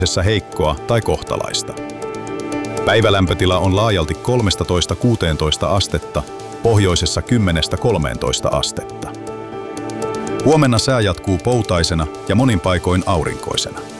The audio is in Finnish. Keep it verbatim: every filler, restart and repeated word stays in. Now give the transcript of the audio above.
heikkoa tai kohtalaista. Päivälämpötila on laajalti kolmetoista kuusitoista astetta, pohjoisessa kymmenestä kolmeentoista astetta. Huomenna sää jatkuu poutaisena ja monin paikoin aurinkoisena.